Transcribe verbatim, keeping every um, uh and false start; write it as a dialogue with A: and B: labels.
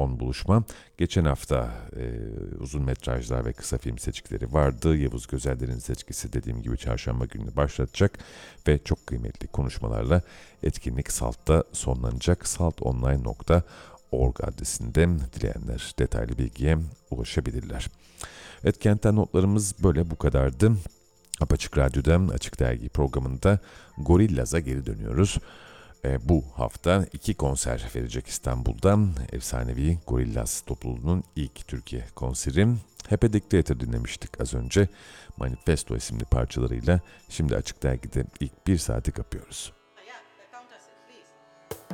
A: on buluşma. Geçen hafta e, uzun metrajlar ve kısa film seçkileri vardı. Yavuz Gözeller'in seçkisi dediğim gibi çarşamba günü başlatacak ve çok kıymetli konuşmalarla etkinlik Salt'ta sonlanacak. saltonline nokta org adresinde dileyenler detaylı bilgiye ulaşabilirler. Evet, kentten notlarımız böyle bu kadardı. Apaçık Radyo'da Açık Dergi programında Gorillaz'a geri dönüyoruz. E, bu hafta iki konser verecek İstanbul'da. Efsanevi Gorillaz topluluğunun ilk Türkiye konseri. Happy Dictator dinlemiştik az önce. Manifesto isimli parçalarıyla şimdi Açık Dergi'de ilk bir saati kapıyoruz.